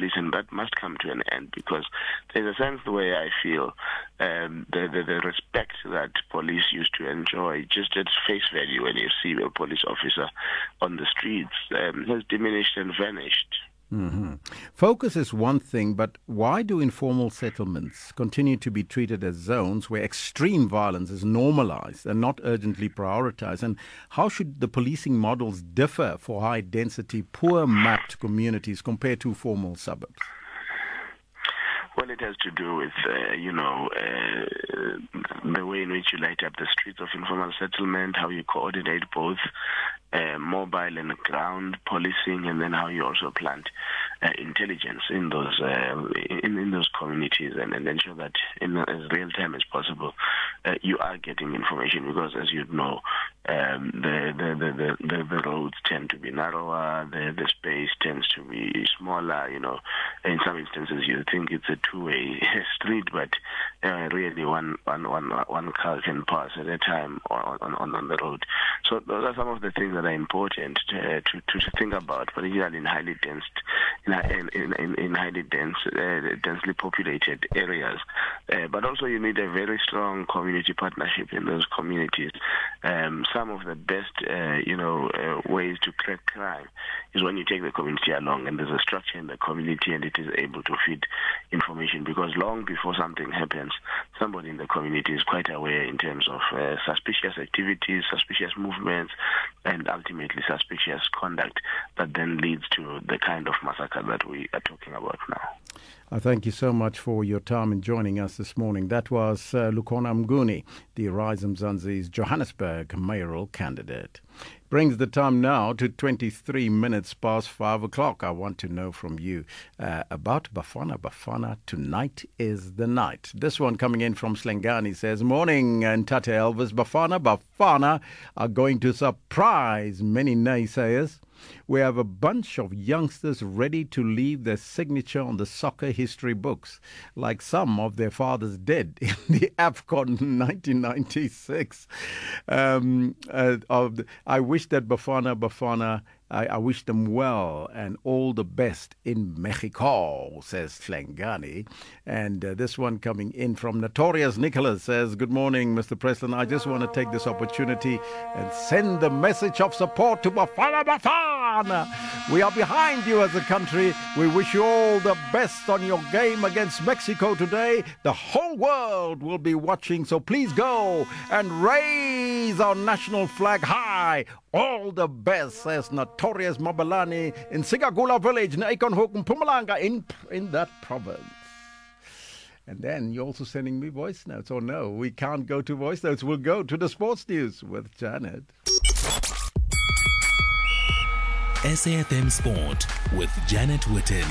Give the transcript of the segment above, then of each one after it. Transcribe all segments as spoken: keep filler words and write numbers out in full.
police, and that must come to an end, because there's a sense the way I feel um, the, the the respect that police used to enjoy just at face value when you see a police officer on the streets um, has diminished and vanished. Mm-hmm. Focus is one thing, but why do informal settlements continue to be treated as zones where extreme violence is normalized and not urgently prioritized? And how should the policing models differ for high-density, poor-mapped communities compared to formal suburbs? Well, it has to do with, uh, you know, uh, the way in which you light up the streets of informal settlement, how you coordinate both uh, mobile and ground policing, and then how you also plant uh, intelligence in those uh, in, in those communities, and, and ensure that in as real time as possible uh, you are getting information, because, as you know, um, the, the, the, the, the roads tend to be narrower, the, the space tends to be smaller. You know, in some instances you think it's a two-way street, but uh, really one, one, one, one car can pass at a time on, on, on the road. So those are some of the things that are important to, to, to think about, particularly in highly dense, in, in, in, in highly dense, uh, densely populated areas. Uh, but also you need a very strong community partnership in those communities. Um, some of the best, uh, you know, uh, ways to crack crime is when you take the community along, and there's a structure in the community, and it is able to feed information, because long before something happens, somebody in the community is quite aware in terms of uh, suspicious activities, suspicious movements, and ultimately suspicious conduct that then leads to the kind of massacre that we are talking about now. I thank you so much for your time and joining us this morning. That was uh, Lukhona Mnguni, the Rise Mzansi's Johannesburg mayoral candidate. Brings the time now to twenty-three minutes past five o'clock. I want to know from you uh, about Bafana Bafana. Tonight is the night. This one coming in from Slengani says, morning, and Tate Elvis. Bafana Bafana are going to surprise many naysayers. We have a bunch of youngsters ready to leave their signature on the soccer history books, like some of their fathers did in the AFCON nineteen ninety-six. Um, uh, of the, I wish that Bafana Bafana, I, I wish them well and all the best in Mexico, says Slengani. And uh, this one coming in from Notorious Nicholas says, good morning, Mister Preston. I just want to take this opportunity and send the message of support to Bafana Bafana. We are behind you as a country. We wish you all the best on your game against Mexico today. The whole world will be watching, so please go and raise our national flag high. All the best, says Notorious Mabalani in Sigagula village, Naikonhoek, Mpumalanga, in, in that province. And then you're also sending me voice notes. Oh no, we can't go to voice notes. We'll go to the sports news with Janet. S A F M Sport with Janet Witten.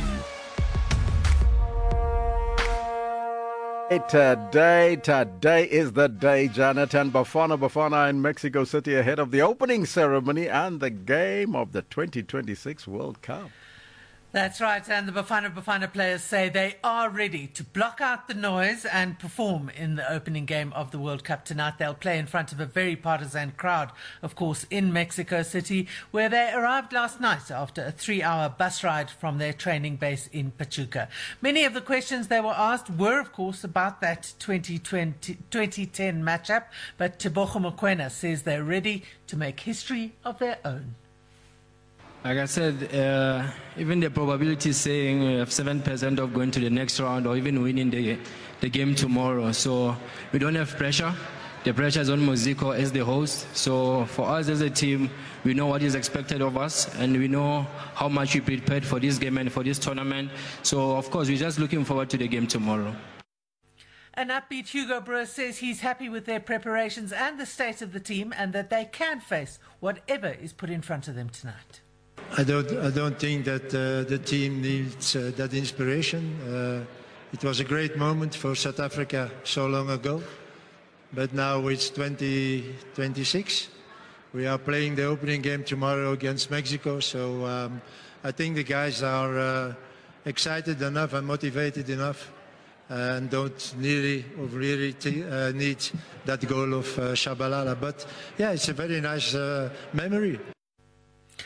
Today, today is the day, Janet, and Bafana Bafana in Mexico City ahead of the opening ceremony and the game of the twenty twenty-six World Cup. That's right, and the Bafana Bafana players say they are ready to block out the noise and perform in the opening game of the World Cup tonight. They'll play in front of a very partisan crowd, of course, in Mexico City, where they arrived last night after a three-hour bus ride from their training base in Pachuca. Many of the questions they were asked were, of course, about that twenty twenty, twenty ten matchup, but Tebogo Mokoena says they're ready to make history of their own. Like I said, uh, even the probability is saying we have seven percent of going to the next round or even winning the, the game tomorrow. So we don't have pressure. The pressure is on Mexico as the host. So for us as a team, we know what is expected of us and we know how much we prepared for this game and for this tournament. So, of course, we're just looking forward to the game tomorrow. An upbeat Hugo Broos says he's happy with their preparations and the state of the team and that they can face whatever is put in front of them tonight. I don't, I don't think that uh, the team needs uh, that inspiration. Uh, it was a great moment for South Africa so long ago, but now it's twenty twenty-six. We are playing the opening game tomorrow against Mexico, so um, I think the guys are uh, excited enough and motivated enough and don't really, really t- uh, need that goal of uh, Shabalala. But yeah, it's a very nice uh, memory.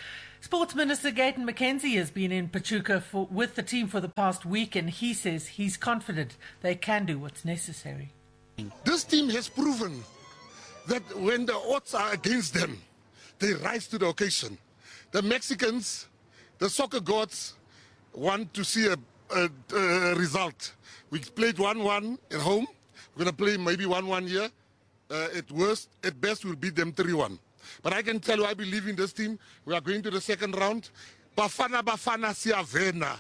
Sports Minister Gayton McKenzie has been in Pachuca for, with the team for the past week, and he says he's confident they can do what's necessary. This team has proven that when the odds are against them, they rise to the occasion. The Mexicans, the soccer gods, want to see a, a, a result. We played one one at home. We're going to play maybe one one here. Uh, at worst, at best, we'll beat them three one. But I can tell you, I believe in this team. We are going to the second round. Bafana Bafana Siavena.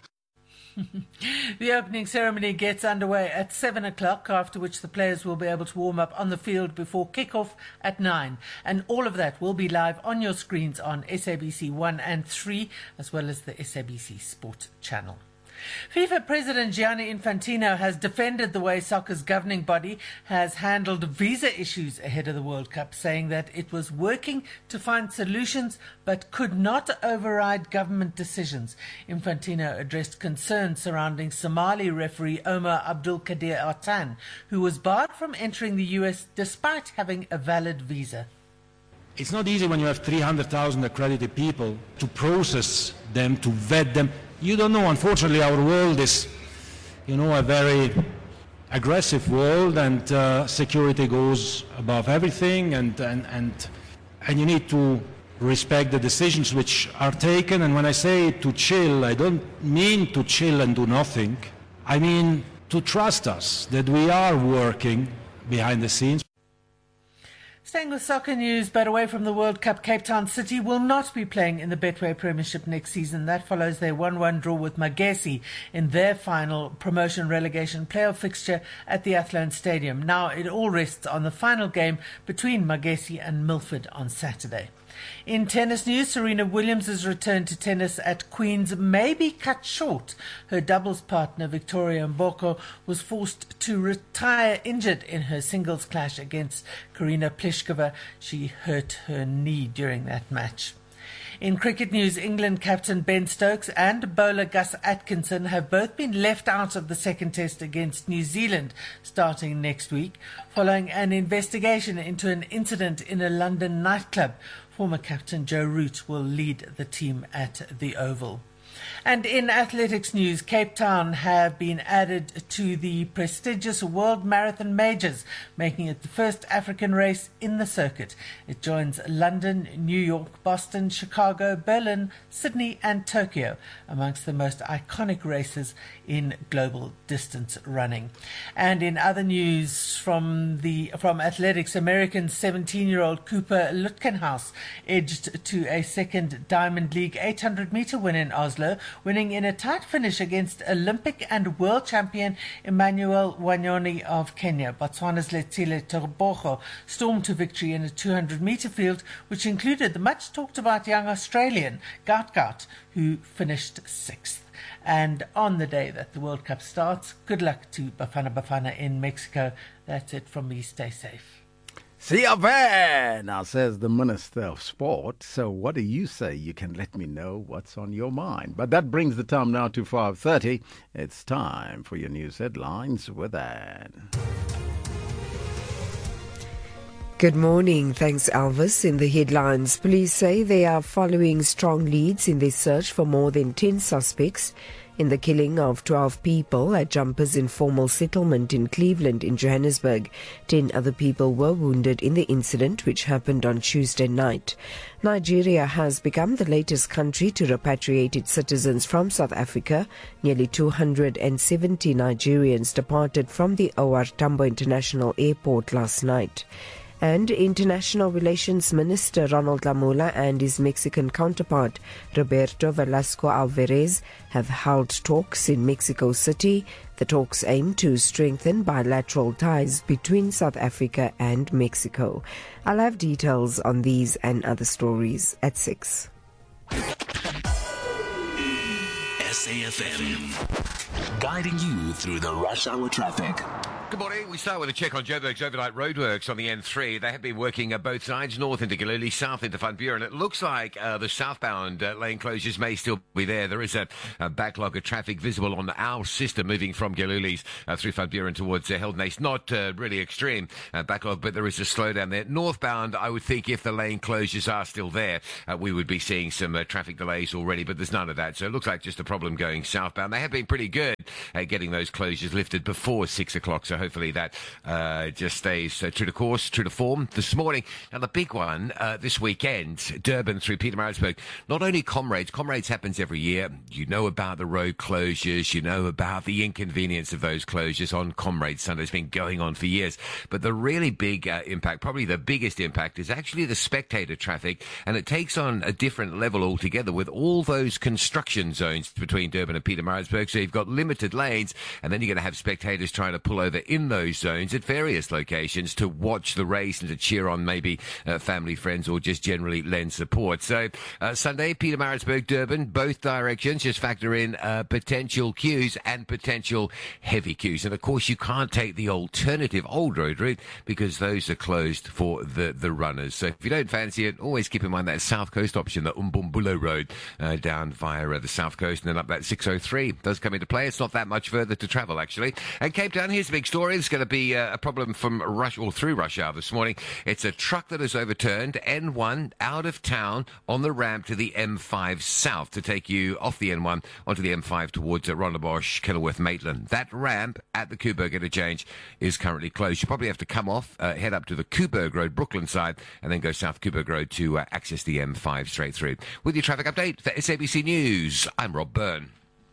The opening ceremony gets underway at seven o'clock, after which the players will be able to warm up on the field before kick-off at nine. And all of that will be live on your screens on S A B C one and three, as well as the S A B C Sport channel. FIFA President Gianni Infantino has defended the way soccer's governing body has handled visa issues ahead of the World Cup, saying that it was working to find solutions but could not override government decisions. Infantino addressed concerns surrounding Somali referee Omar Abdul Qadir Artan, who was barred from entering the U S despite having a valid visa. It's not easy when you have three hundred thousand accredited people to process them, to vet them. You don't know. Unfortunately, our world is, you know, a very aggressive world, and uh, security goes above everything, and, and, and, and you need to respect the decisions which are taken. And when I say to chill, I don't mean to chill and do nothing. I mean to trust us that we are working behind the scenes. Staying with soccer news, but away from the World Cup, Cape Town City will not be playing in the Betway Premiership next season. That follows their one one draw with Magesi in their final promotion-relegation playoff fixture at the Athlone Stadium. Now it all rests on the final game between Magesi and Milford on Saturday. In tennis news, Serena Williams' return to tennis at Queen's may be cut short. Her doubles partner, Victoria Mboko, was forced to retire injured in her singles clash against Karina Pliskova. She hurt her knee during that match. In cricket news, England captain Ben Stokes and bowler Gus Atkinson have both been left out of the second test against New Zealand starting next week, following an investigation into an incident in a London nightclub. Former captain Joe Root will lead the team at the Oval. And in athletics news, Cape Town have been added to the prestigious World Marathon Majors, making it the first African race in the circuit. It joins London, New York, Boston, Chicago, Berlin, Sydney and Tokyo amongst the most iconic races in global distance running. And in other news from the from athletics, American seventeen-year-old Cooper Lutkenhaus edged to a second Diamond League eight hundred meter win in Oslo, winning in a tight finish against Olympic and world champion Emmanuel Wanyoni of Kenya. Botswana's Letsile Tebogo stormed to victory in a two hundred meter field, which included the much talked about young Australian Gout Gout, who finished sixth. And on the day that the World Cup starts, good luck to Bafana Bafana in Mexico. That's it from me. Stay safe. Siavena, says the Minister of Sport. So what do you say? You can let me know what's on your mind. But that brings the time now to five thirty. It's time for your news headlines with Anne. Good morning. Thanks, Elvis. In the headlines, police say they are following strong leads in their search for more than ten suspects in the killing of twelve people at Jumpers Informal Settlement in Cleveland in Johannesburg. Ten other people were wounded in the incident, which happened on Tuesday night. Nigeria has become the latest country to repatriate its citizens from South Africa. Nearly two hundred seventy Nigerians departed from the O R Tambo International Airport last night. And International Relations Minister Ronald Lamola and his Mexican counterpart Roberto Velasco Alvarez have held talks in Mexico City. The talks aim to strengthen bilateral ties between South Africa and Mexico. I'll have details on these and other stories at six. S A F M, guiding you through the rush hour traffic. Good morning. We start with a check on Joburg's overnight roadworks on the N three. They have been working uh, both sides, north into Galilee, south into Van Buren. It looks like uh, the southbound uh, lane closures may still be there. There is a, a backlog of traffic visible on our system moving from Galilee's uh, through Van Buren towards uh, Heldenace. Not uh, really extreme uh, backlog, but there is a slowdown there. Northbound, I would think if the lane closures are still there, uh, we would be seeing some uh, traffic delays already, but there's none of that. So it looks like just a problem going southbound. They have been pretty good at getting those closures lifted before six o'clock, so hopefully that uh, just stays uh, true to course, true to form this morning. And the big one uh, this weekend, Durban through Pietermaritzburg. Not only Comrades, Comrades happens every year. You know about the road closures, you know about the inconvenience of those closures on Comrades Sunday. It's been going on for years. But the really big uh, impact, probably the biggest impact, is actually the spectator traffic, and it takes on a different level altogether with all those construction zones between Durban and Pietermaritzburg. So you've got limited lanes, and then you're going to have spectators trying to pull over in those zones at various locations to watch the race and to cheer on maybe uh, family, friends, or just generally lend support. So uh, Sunday, Pietermaritzburg, Durban, both directions. Just factor in uh, potential queues and potential heavy queues. And of course, you can't take the alternative old road route because those are closed for the, the runners. So if you don't fancy it, always keep in mind that South Coast option, the Umbumbulu Road, uh, down via uh, the South Coast and then up that six oh three does come into play. It's not that much further to travel, actually. And Cape Town, here's the big story. There's going to be uh, a problem from rush or through rush hour this morning. It's a truck that has overturned N one out of town on the ramp to the M five south to take you off the N one onto the M five towards uh, Rondebosch, Kenilworth, Maitland. That ramp at the Kuiberg interchange is currently closed. You probably have to come off, uh, head up to the Kuiberg Road, Brooklyn side, and then go south Kuiberg Road to uh, access the M five straight through. With your traffic update for S A B C News, I'm Rob Byrne.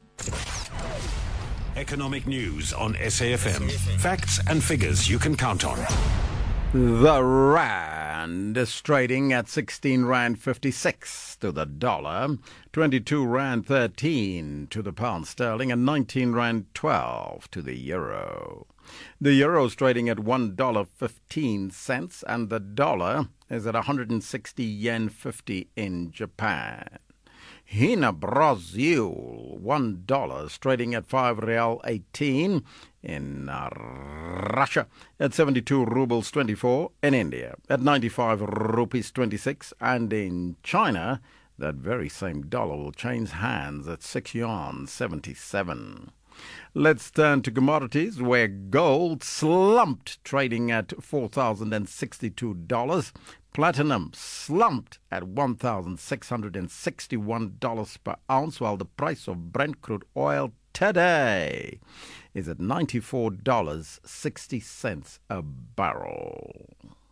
Economic news on S A F M. Facts and figures you can count on. The rand is trading at sixteen rand fifty-six to the dollar, twenty-two rand thirteen to the pound sterling, and nineteen rand twelve to the euro. The euro is trading at one dollar fifteen cents, and the dollar is at one hundred sixty yen fifty in Japan. Hina Brazil, one dollar is trading at five real eighteen. In uh, Russia, at seventy-two rubles twenty-four. In India, at ninety-five rupees twenty-six. And in China, that very same dollar will change hands at six yuan seventy-seven. Let's turn to commodities, where gold slumped, trading at four thousand sixty-two dollars. Platinum slumped at one thousand six hundred sixty-one dollars per ounce, while the price of Brent crude oil today is at ninety-four dollars and sixty cents a barrel.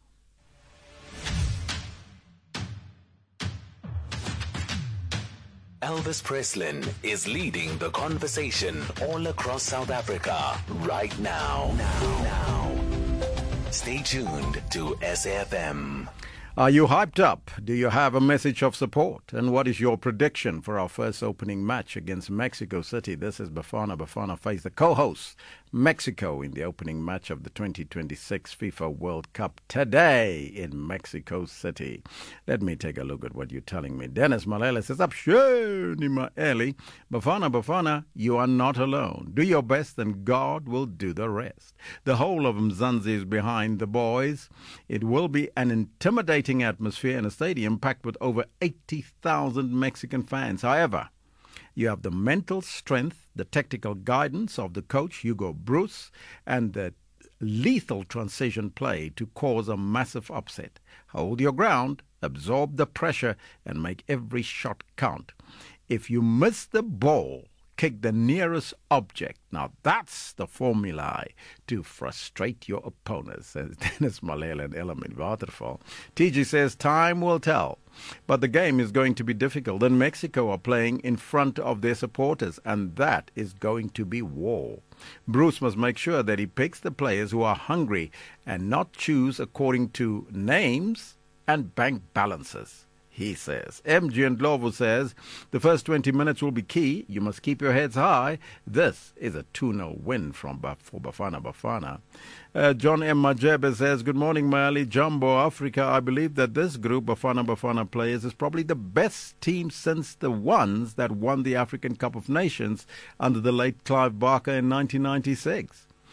Elvis Preslin is leading the conversation all across South Africa right now. Now. now. Stay tuned to S A F M. Are you hyped up? Do you have a message of support? And what is your prediction for our first opening match against Mexico City? This is Bafana. Bafana face the co-hosts, Mexico, in the opening match of the twenty twenty-six FIFA World Cup today in Mexico City. Let me take a look at what you're telling me. Dennis Malele says, Absheni Maeli. Bafana, Bafana, you are not alone. Do your best and God will do the rest. The whole of Mzansi is behind the boys. It will be an intimidating atmosphere in a stadium packed with over eighty thousand Mexican fans. However, you have the mental strength, the tactical guidance of the coach, Hugo Bruce, and the lethal transition play to cause a massive upset. Hold your ground, absorb the pressure, and make every shot count. If you miss the ball, kick the nearest object. Now that's the formula to frustrate your opponents, says Dennis Malele and Element Waterfall. T G says time will tell, but the game is going to be difficult, and Mexico are playing in front of their supporters, and that is going to be war. Bruce must make sure that he picks the players who are hungry and not choose according to names and bank balances, he says. M G and Ndlovu says, the first twenty minutes will be key. You must keep your heads high. This is a two nil win from for Bafana Bafana. Uh, John M. Majebe says, good morning, Maali Jumbo Africa. I believe that this group, Bafana Bafana players, is probably the best team since the ones that won the African Cup of Nations under the late Clive Barker in nineteen ninety-six.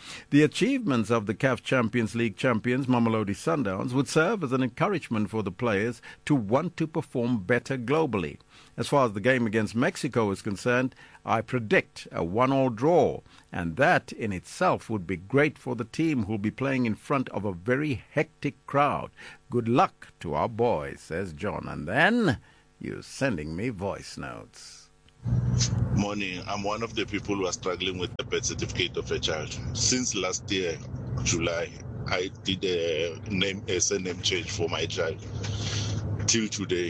The achievements of the C A F Champions League champions Mamelodi Sundowns would serve as an encouragement for the players to want to perform better globally. As far as the game against Mexico is concerned, I predict a one-all draw, and that in itself would be great for the team who'll be playing in front of a very hectic crowd. Good luck to our boys, says John. And then you're sending me voice notes. Morning. I'm one of the people who are struggling with the birth certificate of a child. Since last year, July, I did a name, a surname change for my child. Till today,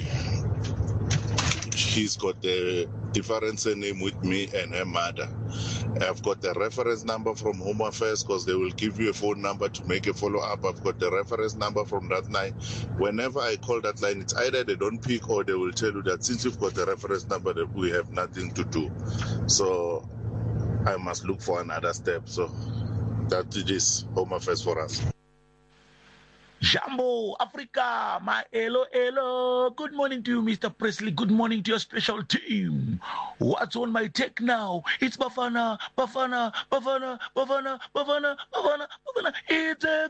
she's got the different surname with me and her mother. I've got the reference number from Home Affairs because they will give you a phone number to make a follow-up. I've got the reference number from that line. Whenever I call that line, it's either they don't pick or they will tell you that since you've got the reference number, that we have nothing to do. So I must look for another step. So that it is Home Affairs for us. Jambo, Africa, my hello, hello. Good morning to you, Mister Presley. Good morning to your special team. What's on my tech now? It's Bafana, Bafana, Bafana, Bafana, Bafana, Bafana, Bafana. It's a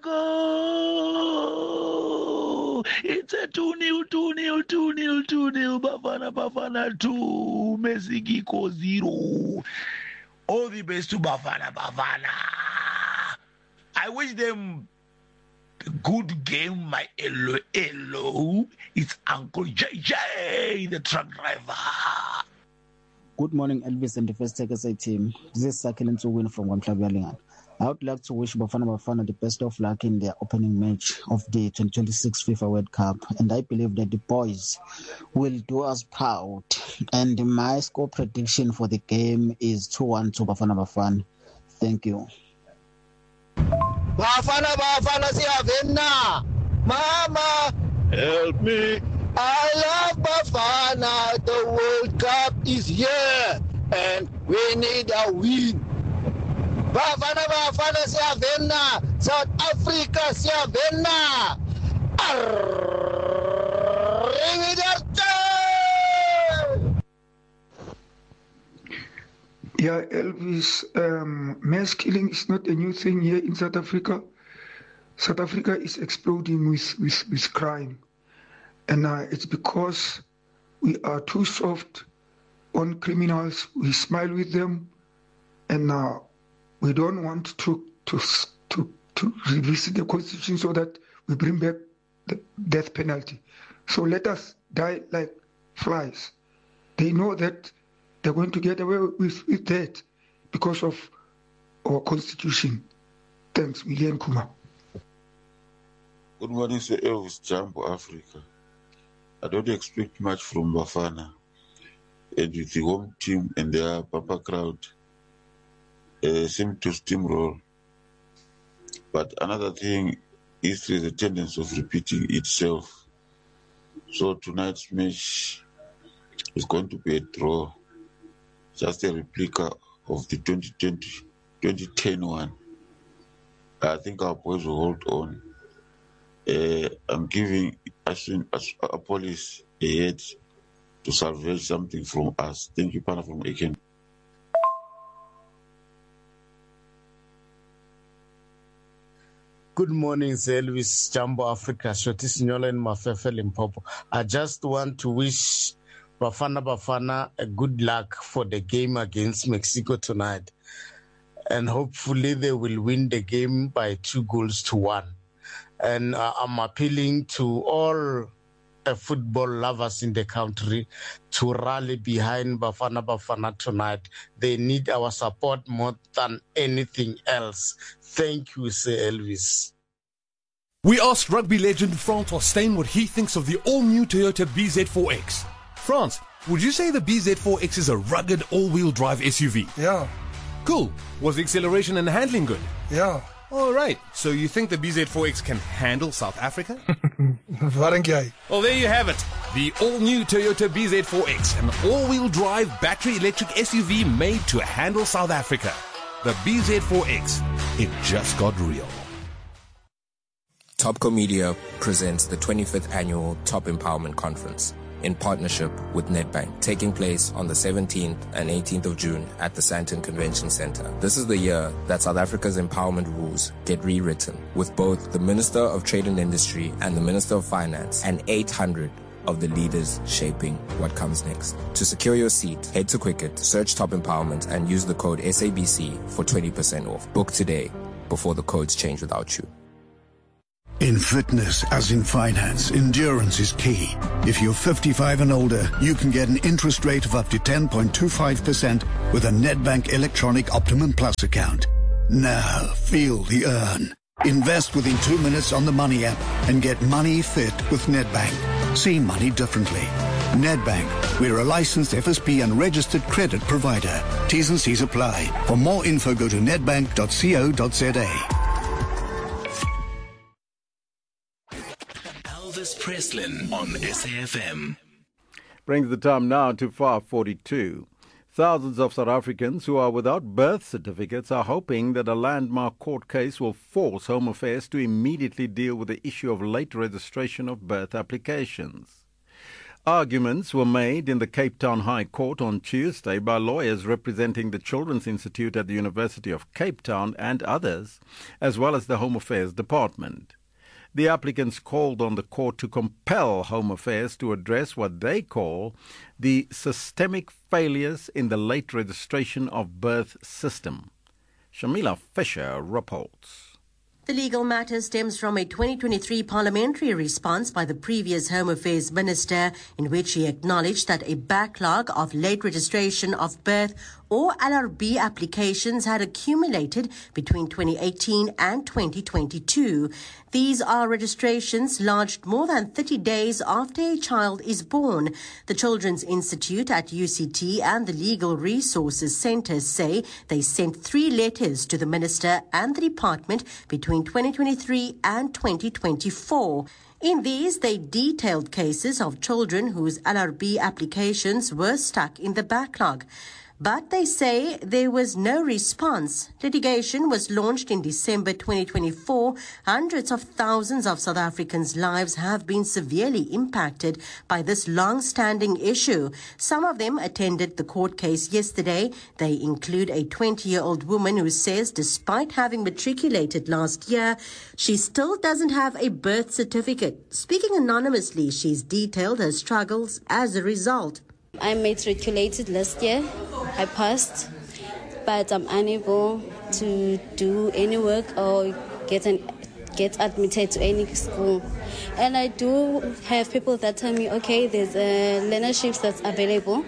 goal. It's a two nil, two nil, two nil, two nil. Bafana, Bafana two. Messi Giko zero. All the best to Bafana, Bafana. I wish them good game, my hello, hello. It's Uncle J J, the truck driver. Good morning, Elvis and the First Tech S A team. This is Sakilin to win from Wamklabialingan. I would like to wish Bafana Bafana the best of luck in their opening match of the twenty twenty-six FIFA World Cup. And I believe that the boys will do us proud. And my score prediction for the game is two one to Bafana Bafana. Thank you. Bafana Bafana siyavenna. Mama, help me. I love Bafana. The World Cup is here and we need a win. Bafana Bafana siyavenna. South Africa siyavenna. Arrivederci. Yeah, Elvis, um, mass killing is not a new thing here in South Africa. South Africa is exploding with, with, with crime. And uh, it's because we are too soft on criminals. We smile with them. And uh, we don't want to, to, to, to revisit the Constitution so that we bring back the death penalty. So let us die like flies. They know that they're going to get away with, with that because of our Constitution. Thanks, William Kuma. Good morning, Sir Elvis, Jambo, Africa. I don't expect much from Bafana. And with the home team and their Papa crowd, uh, seem to steamroll. But another thing, history is a tendency of repeating itself. So tonight's match is going to be a draw. Just a replica of the twenty twenty, twenty ten one. I think our boys will hold on. Uh, I'm giving Apolis a head to salvage something from us. Thank you, Pana from Aiken. Good morning, Elvis, Jambo Africa, Shoti Signola and Mafefe Limpopo. I just want to wish Bafana Bafana a good luck for the game against Mexico tonight. And hopefully they will win the game by two goals to one. And uh, I'm appealing to all uh, football lovers in the country to rally behind Bafana Bafana tonight. They need our support more than anything else. Thank you, Sir Elvis. We asked rugby legend Francois Steyn what he thinks of the all-new Toyota B Z four X. France, would you say the B Z four X is a rugged all-wheel drive S U V? Yeah. Cool. Was the acceleration and handling good? Yeah. All right. So you think the B Z four X can handle South Africa? Well, there you have it. The all-new Toyota B Z four X, an all-wheel drive battery electric S U V made to handle South Africa. The B Z four X. It just got real. Topco Media presents the twenty-fifth Annual Top Empowerment Conference. in partnership with Nedbank, taking place on the seventeenth and eighteenth of June at the Sandton Convention Centre. This is the year that South Africa's empowerment rules get rewritten, with both the Minister of Trade and Industry and the Minister of Finance and eight hundred of the leaders shaping what comes next. To secure your seat, head to Quicket, search Top Empowerment and use the code S A B C for twenty percent off. Book today before the codes change without you. In fitness, as in finance, endurance is key. If you're fifty-five and older, you can get an interest rate of up to ten point two five percent with a Nedbank Electronic Optimum Plus account. Now, feel the earn. Invest within two minutes on the Money app and get money fit with Nedbank. See money differently. Nedbank, we're a licensed F S P and registered credit provider. T's and C's apply. For more info, go to nedbank dot co dot za. Elvis Preslin on S A F M. Brings the time now to five forty-two. Thousands of South Africans who are without birth certificates are hoping that a landmark court case will force Home Affairs to immediately deal with the issue of late registration of birth applications. Arguments were made in the Cape Town High Court on Tuesday by lawyers representing the Children's Institute at the University of Cape Town and others, as well as the Home Affairs Department. The applicants called on the court to compel Home Affairs to address what they call the systemic failures in the late registration of birth system. Shamila Fisher reports. The legal matter stems from a twenty twenty-three parliamentary response by the previous Home Affairs Minister, in which he acknowledged that a backlog of late registration of birth or L R B applications had accumulated between twenty eighteen and twenty twenty-two. These are registrations lodged more than thirty days after a child is born. The Children's Institute at U C T and the Legal Resources Centre say they sent three letters to the Minister and the Department between twenty twenty-three and twenty twenty-four. In these, they detailed cases of children whose L R B applications were stuck in the backlog. But they say there was no response. Litigation was launched in December twenty twenty-four. Hundreds of thousands of South Africans' lives have been severely impacted by this long-standing issue. Some of them attended the court case yesterday. They include a twenty-year-old woman who says despite having matriculated last year, she still doesn't have a birth certificate. Speaking anonymously, she's detailed her struggles as a result. I matriculated last year. I passed, but I'm unable to do any work or get an, get admitted to any school. And I do have people that tell me, okay, there's a learnerships that's available,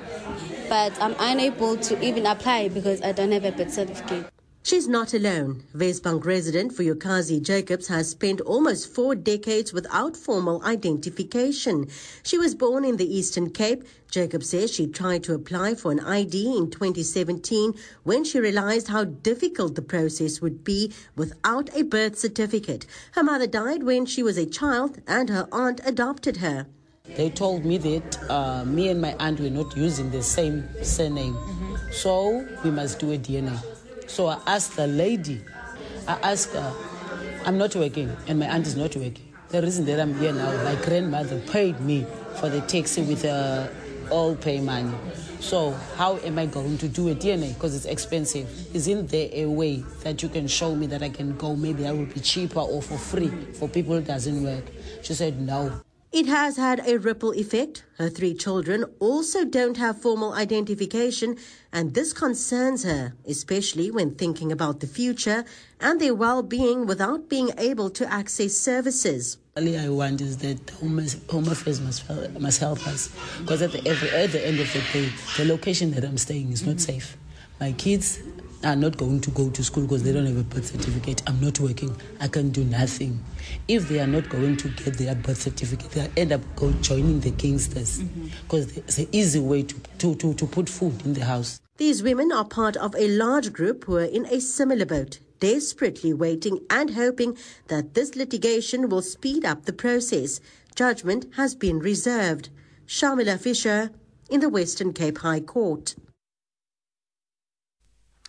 but I'm unable to even apply because I don't have a birth certificate. She's not alone. Westbank resident Vuyokazi Jacobs has spent almost four decades without formal identification. She was born in the Eastern Cape. Jacobs says she tried to apply for an I D in twenty seventeen when she realized how difficult the process would be without a birth certificate. Her mother died when she was a child and her aunt adopted her. They told me that uh, me and my aunt were not using the same surname, mm-hmm. so we must do a D N A. So I asked the lady, I asked her, I'm not working and my aunt is not working. The reason that I'm here now, my grandmother paid me for the taxi with uh, all pay money. So how am I going to do a D N A? Because it's expensive. Isn't there a way that you can show me that I can go, maybe that will be cheaper or for free for people who doesn't work? She said no. It has had a ripple effect. Her three children also don't have formal identification, and this concerns her, especially when thinking about the future and their well-being without being able to access services. All I want is that Home Affairs must, must help us, because at the, every, at the end of the day, the location that I'm staying is not safe. My kids are not going to go to school because they don't have a birth certificate. I'm not working. I can do nothing. If they are not going to get their birth certificate, they'll end up go joining the gangsters, because mm-hmm. it's an easy way to, to, to, to put food in the house. These women are part of a large group who are in a similar boat, desperately waiting and hoping that this litigation will speed up the process. Judgment has been reserved. Shamila Fisher in the Western Cape High Court.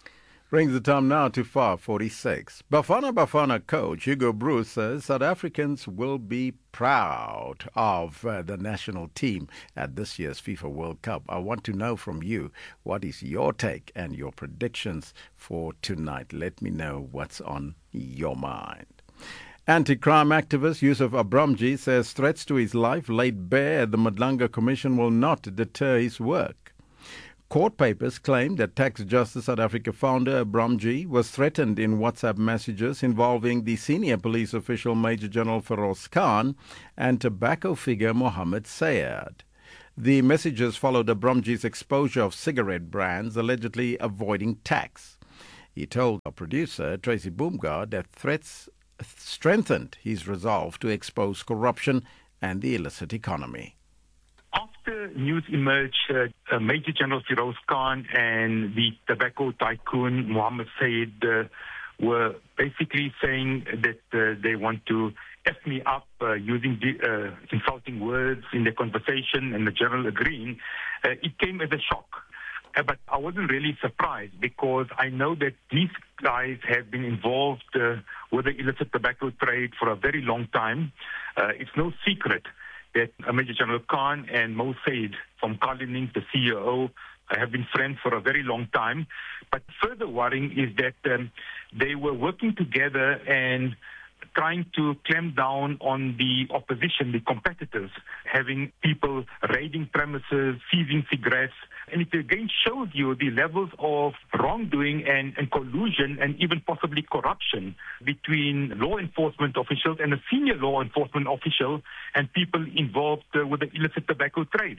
Brings the time now to five forty-six. Bafana Bafana coach Hugo Broos says South Africans will be proud of uh, the national team at this year's FIFA World Cup. I want to know from you, what is your take and your predictions for tonight? Let me know what's on your mind. Anti-crime activist Yusuf Abramji says threats to his life laid bare at the Madlanga Commission will not deter his work. Court papers claim that Tax Justice South Africa founder Abramji was threatened in WhatsApp messages involving the senior police official Major General Feroz Khan and tobacco figure Mohammed Sayed. The messages followed Abramji's exposure of cigarette brands allegedly avoiding tax. He told our producer Tracy Boomgard that threats strengthened his resolve to expose corruption and the illicit economy. After news emerged, uh, uh, Major General Feroz Khan and the tobacco tycoon Mohammed Sayed uh, were basically saying that uh, they want to F me up uh, using the, uh, insulting words in their conversation, and the general agreeing. Uh, it came as a shock. Uh, but I wasn't really surprised because I know that these guys have been involved uh, with the illicit tobacco trade for a very long time. Uh, it's no secret that Major General Khan and Mo Sayed from Cullinan, the C E O, have been friends for a very long time. But further worrying is that um, they were working together and trying to clamp down on the opposition, the competitors, having people raiding premises, seizing cigarettes. And it again shows you the levels of wrongdoing and, and collusion and even possibly corruption between law enforcement officials and a senior law enforcement official and people involved uh, with the illicit tobacco trade.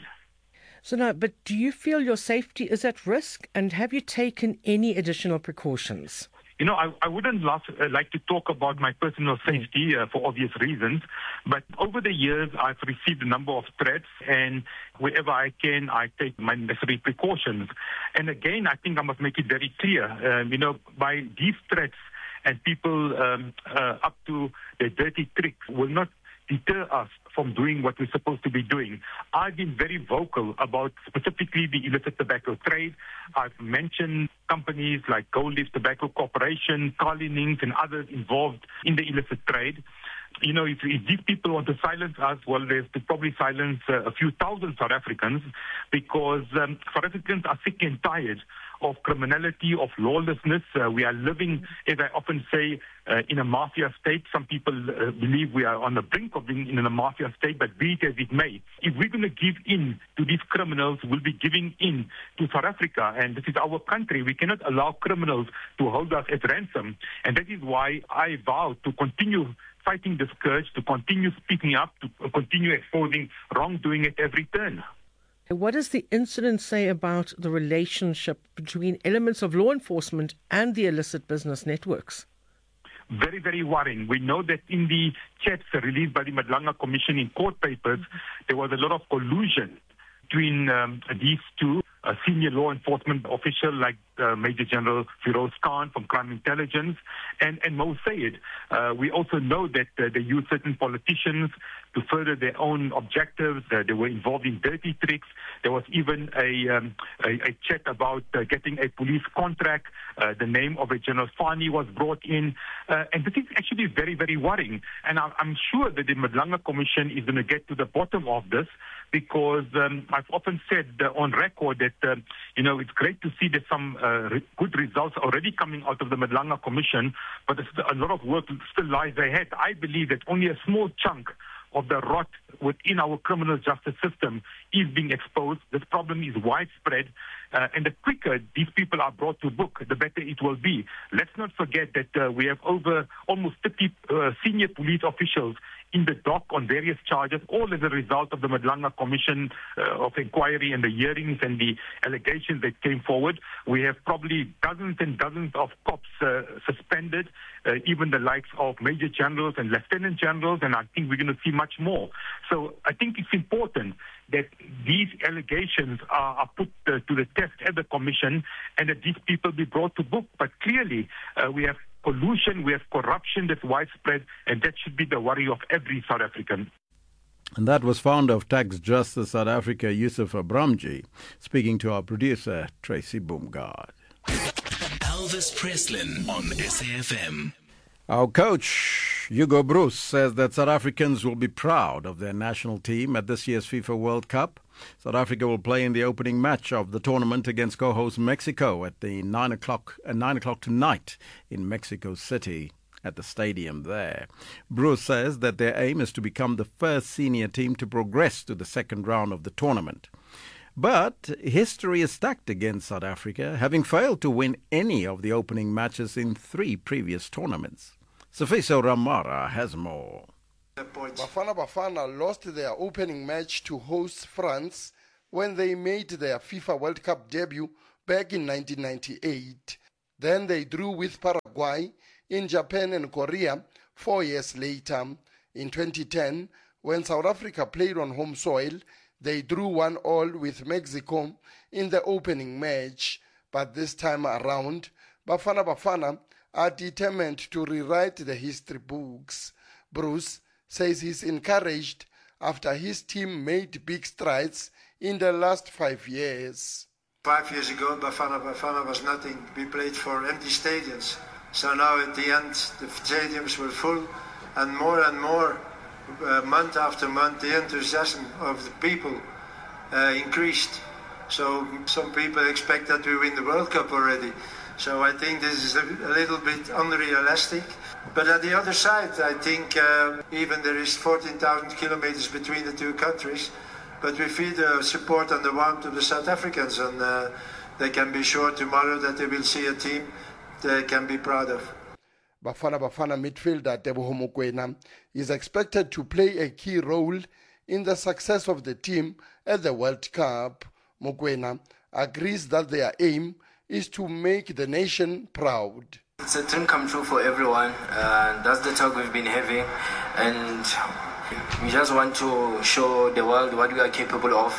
So now, but do you feel your safety is at risk, and have you taken any additional precautions? You know, I, I wouldn't love, uh, like to talk about my personal safety uh, for obvious reasons, but over the years I've received a number of threats, and wherever I can, I take my necessary precautions. And again, I think I must make it very clear, um, you know, by these threats and people um, uh, up to their dirty tricks will not deter us from doing what we're supposed to be doing. I've been very vocal about specifically the illicit tobacco trade. I've mentioned companies like Gold Leaf Tobacco Corporation, Cullinan, and others involved in the illicit trade. You know, if, if these people want to silence us, well, they have to probably silence uh, a few thousand South Africans, because um, South Africans are sick and tired of criminality, of lawlessness. Uh, we are living, as I often say, uh, in a mafia state. Some people uh, believe we are on the brink of being in a mafia state, but be it as it may, if we're going to give in to these criminals, we'll be giving in to South Africa, and this is our country. We cannot allow criminals to hold us as ransom, and that is why I vow to continue fighting the scourge, to continue speaking up, to continue exposing wrongdoing at every turn. What does the incident say about the relationship between elements of law enforcement and the illicit business networks? Very, very worrying. We know that in the chats released by the Madlanga Commission in court papers, there was a lot of collusion between um, these two, a senior law enforcement official like uh, Major General Feroz Khan from Crime Intelligence and, and Mo Sayed. Uh, we also know that uh, they use certain politicians to further their own objectives. Uh, they were involved in dirty tricks. There was even a, um, a, a chat about uh, getting a police contract. Uh, the name of a General Fani was brought in. Uh, and this is actually very, very worrying. And I, I'm sure that the Madlanga Commission is going to get to the bottom of this, because um, I've often said uh, on record that, uh, you know, it's great to see that some uh, re- good results already coming out of the Madlanga Commission, but a lot of work still lies ahead. I believe that only a small chunk of the rot within our criminal justice system is being exposed. This problem is widespread, uh, and the quicker these people are brought to book, the better it will be. Let's not forget that uh, we have over almost thirty uh, senior police officials in the dock on various charges, all as a result of the Madlanga Commission uh, of Inquiry and the hearings and the allegations that came forward. We have probably dozens and dozens of cops uh, suspended, uh, even the likes of Major Generals and Lieutenant Generals, and I think we're going to see much more. So I think it's important that these allegations are, are put uh, to the test at the Commission and that these people be brought to book. But clearly, uh, we have pollution, we have corruption that's widespread, and that should be the worry of every South African. And that was founder of Tax Justice South Africa, Yusuf Abramji, speaking to our producer, Tracy Boomgard. Elvis Preslin on S A F M. Our coach, Hugo Broos, says that South Africans will be proud of their national team at this year's FIFA World Cup. South Africa will play in the opening match of the tournament against co-host Mexico at the nine o'clock uh, nine o'clock tonight in Mexico City at the stadium there. Broos says that their aim is to become the first senior team to progress to the second round of the tournament. But history is stacked against South Africa, having failed to win any of the opening matches in three previous tournaments. Sifiso Ramara has more. Bafana Bafana lost their opening match to host France when they made their FIFA World Cup debut back in nineteen ninety-eight. Then they drew with Paraguay in Japan and Korea four years later. In twenty ten, when South Africa played on home soil, they drew one all with Mexico in the opening match. But this time around, Bafana Bafana are determined to rewrite the history books. Broos says he's encouraged after his team made big strides in the last five years. Five years ago, Bafana Bafana was nothing. We played for empty stadiums. So now at the end, the stadiums were full, and more and more, uh, month after month, the enthusiasm of the people uh, increased. So some people expect that we win the World Cup already. So I think this is a, a little bit unrealistic. But at the other side, I think uh, even there is fourteen thousand kilometers between the two countries, but we feel the support and the warmth of the South Africans, and uh, they can be sure tomorrow that they will see a team they can be proud of. Bafana Bafana midfielder Teboho Mokoena is expected to play a key role in the success of the team at the World Cup. Mokoena agrees that their aim is to make the nation proud. It's a dream come true for everyone. Uh, that's the talk we've been having, and we just want to show the world what we are capable of,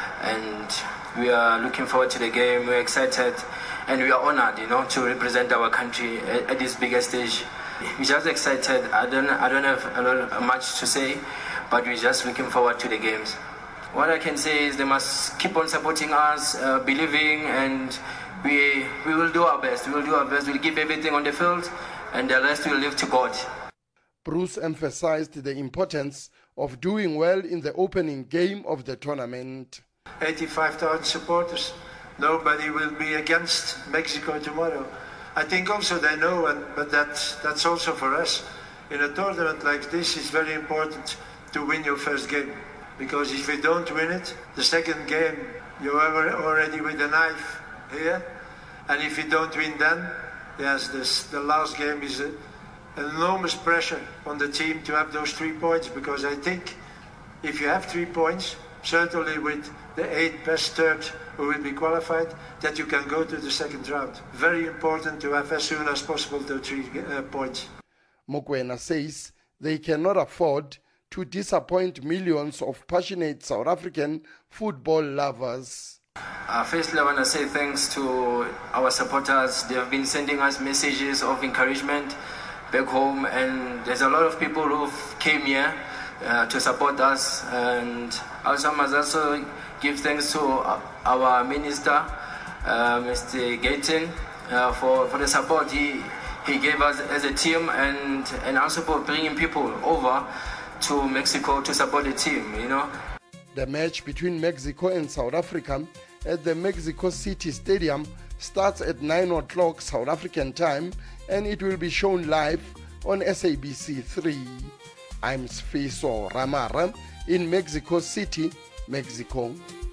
and we are looking forward to the game. We're excited, and we are honored, you know, to represent our country at, at this bigger stage. We're just excited. I don't, I don't have a lot much to say, but we're just looking forward to the games. What I can say is they must keep on supporting us, uh, believing, and we we will do our best. We will do our best. We'll give everything on the field, and the rest will leave to God. Broos emphasized the importance of doing well in the opening game of the tournament. eighty-five thousand supporters. Nobody will be against Mexico tomorrow. I think also they know, and, but that, that's also for us. In a tournament like this, it's very important to win your first game. Because if you don't win it, the second game, you're already with a knife here. And if you don't win then, yes, this, the last game is a, an enormous pressure on the team to have those three points. Because I think if you have three points, certainly with the eight best third who will be qualified, that you can go to the second round. Very important to have as soon as possible those three uh, points. Mokoena says they cannot afford to disappoint millions of passionate South African football lovers. Uh, firstly, I want to say thanks to our supporters. They have been sending us messages of encouragement back home, and there's a lot of people who came here uh, to support us. And also, I must also give thanks to our minister, uh, Mister Gayton, uh, for, for the support he, he gave us as a team, and, and also for bringing people over to Mexico to support the team, you know. The match between Mexico and South Africa at the Mexico City Stadium starts at nine o'clock South African time, and it will be shown live on S A B C three. I'm Sifiso Ramara in Mexico City, Mexico.